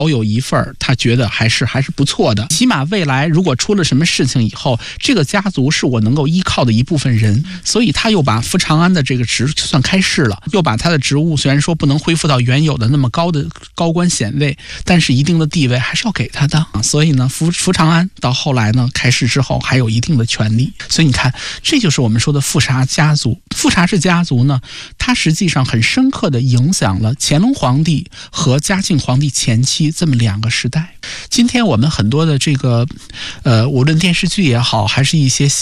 有一份他觉得还是不错的，起码未来如果出了什么事情以后，这个家族是我能够依靠的一部分人，所以他又把傅长安的这个职就算开市了，又把他的职务虽然说不能恢复到原有的那么高的高官显位，但是一定的地位还是要给他的。所以呢，傅长安到后来呢开市之后还有一定的权利，所以你看，这就是我们说的富察家族。富察氏家族呢，它实际上很深刻地影响了乾隆皇帝和嘉庆皇帝前期这么2个时代。今天我们很多的这个无论电视剧也好，还是一些